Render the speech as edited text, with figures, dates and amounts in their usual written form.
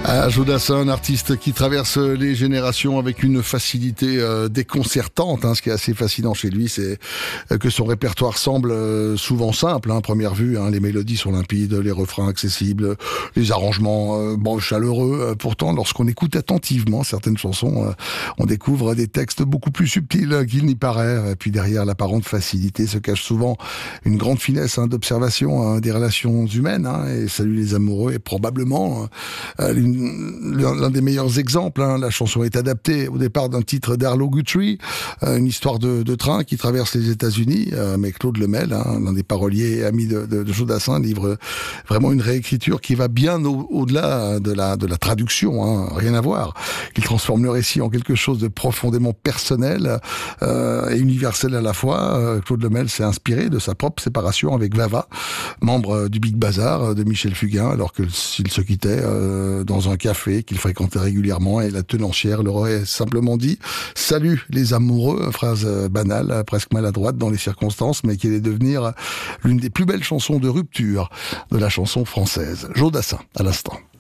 Jodassin, un artiste qui traverse les générations avec une facilité déconcertante. Ce qui est assez fascinant chez lui, c'est que son répertoire semble souvent simple. À première vue, les mélodies sont limpides, les refrains accessibles, les arrangements chaleureux. Pourtant, lorsqu'on écoute attentivement certaines chansons, on découvre des textes beaucoup plus subtils qu'il n'y paraît. Et puis derrière l'apparente facilité se cache souvent une grande finesse d'observation des relations humaines. Et Salut les amoureux est probablement l'un des meilleurs exemples. La chanson est adaptée au départ d'un titre d'Arlo Guthrie, une histoire de train qui traverse les États-Unis, mais Claude Lemel, l'un des paroliers et amis de Jodassin, livre vraiment une réécriture qui va bien au-delà de la traduction, rien à voir. Il transforme le récit en quelque chose de profondément personnel et universel à la fois. Claude Lemel s'est inspiré de sa propre séparation avec Vava, membre du Big Bazar de Michel Fugain, alors s'il se quittait dans un café qu'il fréquentait régulièrement, et la tenancière leur aurait simplement dit « Salut les amoureux », phrase banale, presque maladroite dans les circonstances, mais qui allait devenir l'une des plus belles chansons de rupture de la chanson française. Jodassin, à l'instant.